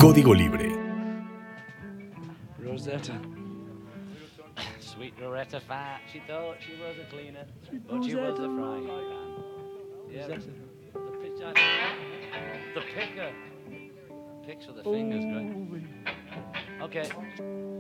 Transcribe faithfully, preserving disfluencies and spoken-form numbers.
Código Libre. Rosetta. Sweet Rosetta Fat. She thought she was a cleaner, Sweet but Rosetta. She was a frying pan. Yeah, the, the, the picker. Picks with the fingers, great. Okay.